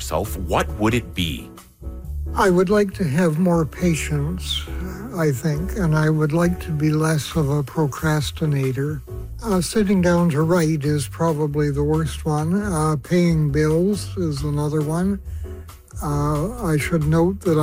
yourself, what would it be? I would like to have more patience, I think, and I would like to be less of a procrastinator. Sitting down to write is probably the worst one. Paying bills is another one. I should note that